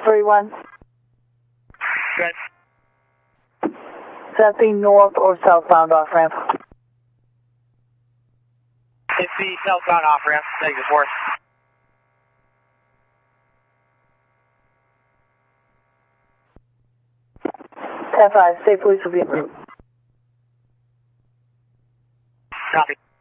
31. Good. Is that the north or southbound off ramp? It's the southbound off ramp, -4. F5, state police will be en route. Copy.